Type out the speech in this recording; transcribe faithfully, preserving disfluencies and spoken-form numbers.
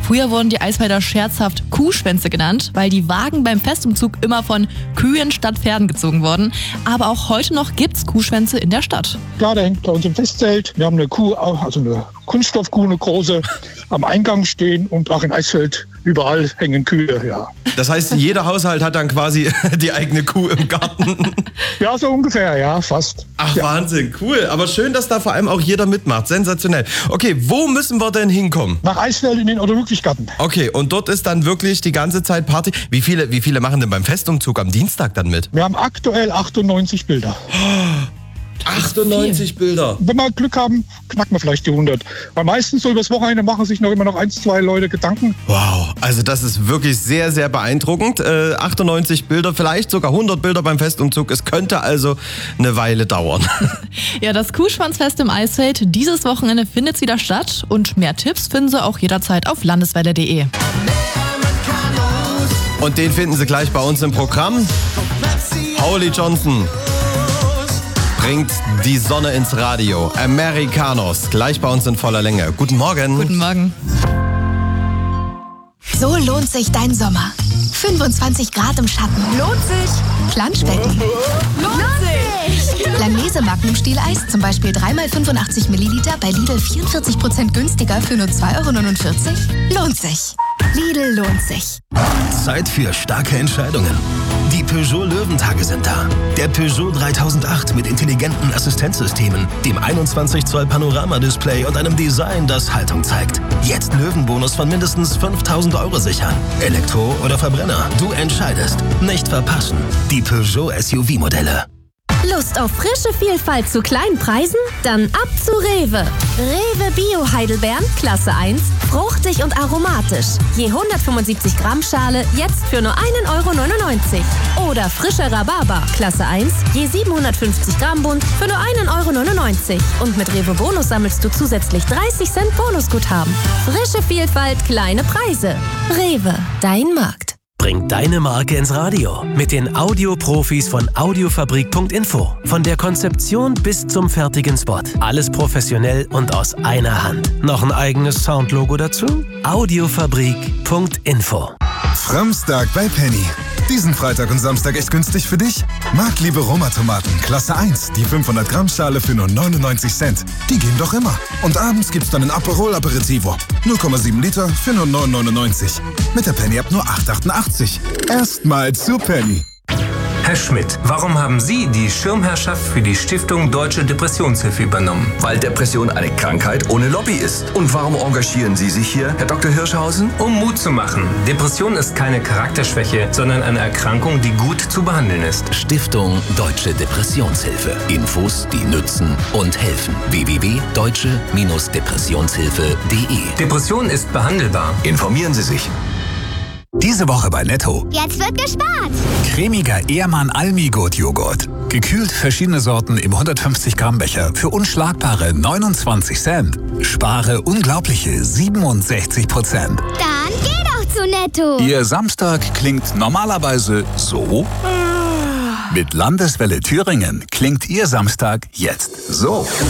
Früher wurden die Eisfelder scherzhaft Kuhschwänze genannt, weil die Wagen beim Festumzug immer von Kühen statt Pferden gezogen wurden. Aber auch heute noch gibt's Kuhschwänze in der Stadt. Klar, der hängt bei uns im Festzelt. Wir haben eine Kuh, also eine Kunststoffkuh, eine große, am Eingang stehen und auch in Eisfeld überall hängen Kühe, ja. Das heißt, jeder Haushalt hat dann quasi die eigene Kuh im Garten. Ja, so ungefähr, ja, fast. Ach, ja. Wahnsinn, cool. Aber schön, dass da vor allem auch jeder mitmacht. Sensationell. Okay, wo müssen wir denn hinkommen? Nach Eisfeld in den Otto-Ludwig-Garten. Okay, und dort ist dann wirklich die ganze Zeit Party. Wie viele, wie viele machen denn beim Festumzug am Dienstag dann mit? Wir haben aktuell achtundneunzig Bilder. achtundneunzig Bilder. Wenn wir Glück haben, knacken wir vielleicht die hundert. Weil meistens so übers Wochenende machen sich noch immer noch ein, zwei Leute Gedanken. Wow, also das ist wirklich sehr, sehr beeindruckend. Äh, achtundneunzig Bilder, vielleicht sogar hundert Bilder beim Festumzug. Es könnte also eine Weile dauern. Ja, das Kuhschwanzfest im Eisfeld, dieses Wochenende findet wieder statt. Und mehr Tipps finden Sie auch jederzeit auf landeswelle punkt de. Und den finden Sie gleich bei uns im Programm. Holly Johnson bringt die Sonne ins Radio. Americanos, gleich bei uns in voller Länge. Guten Morgen. Guten Morgen. So lohnt sich dein Sommer. fünfundzwanzig Grad im Schatten. Lohnt sich. Planschbecken. Lohnt sich. Langnese Magnum Stieleis, zum Beispiel drei mal fünfundachtzig Milliliter bei Lidl vierundvierzig Prozent günstiger für nur zwei Euro neunundvierzig. Lohnt sich. Lidl lohnt sich. Zeit für starke Entscheidungen. Die Peugeot Löwentage sind da. Der Peugeot dreitausendacht mit intelligenten Assistenzsystemen, dem einundzwanzig Zoll Panoramadisplay und einem Design, das Haltung zeigt. Jetzt Löwenbonus von mindestens fünftausend Euro sichern. Elektro oder Verbrenner, du entscheidest. Nicht verpassen. Die Peugeot S U V-Modelle. Lust auf frische Vielfalt zu kleinen Preisen? Dann ab zu Rewe. Rewe Bio Heidelbeeren, Klasse eins, fruchtig und aromatisch. Je hundertfünfundsiebzig Gramm Schale, jetzt für nur einen Euro neunundneunzig. Oder frischer Rhabarber, Klasse eins, je siebenhundertfünfzig Gramm Bund, für nur einen Euro neunundneunzig. Und mit Rewe Bonus sammelst du zusätzlich dreißig Cent Bonusguthaben. Frische Vielfalt, kleine Preise. Rewe, dein Markt. Bring deine Marke ins Radio mit den Audioprofis von Audiofabrik Punkt info. Von der Konzeption bis zum fertigen Spot. Alles professionell und aus einer Hand. Noch ein eigenes Soundlogo dazu? Audiofabrik Punkt info. Framstag bei Penny. Diesen Freitag und Samstag echt günstig für dich? Marktliebe Roma-Tomaten, Klasse eins, die fünfhundert Gramm Schale für nur neunundneunzig Cent. Die gehen doch immer. Und abends gibt's dann ein Aperol Aperitivo. null Komma sieben Liter für nur neun neunundneunzig. Mit der Penny ab nur acht achtundachtzig. Erstmal zu Penny. Herr Schmidt, warum haben Sie die Schirmherrschaft für die Stiftung Deutsche Depressionshilfe übernommen? Weil Depression eine Krankheit ohne Lobby ist. Und warum engagieren Sie sich hier, Herr Doktor Hirschhausen? Um Mut zu machen. Depression ist keine Charakterschwäche, sondern eine Erkrankung, die gut zu behandeln ist. Stiftung Deutsche Depressionshilfe. Infos, die nützen und helfen. w w w punkt deutsche Depressionshilfe punkt de. Depression ist behandelbar. Informieren Sie sich. Diese Woche bei Netto. Jetzt wird gespart. Cremiger Ehrmann Almi-Gut Joghurt. Gekühlt verschiedene Sorten im hundertfünfzig Gramm Becher für unschlagbare neunundzwanzig Cent. Spare unglaubliche siebenundsechzig Prozent. Dann geh doch zu Netto. Ihr Samstag klingt normalerweise so. Mit Landeswelle Thüringen klingt Ihr Samstag jetzt so.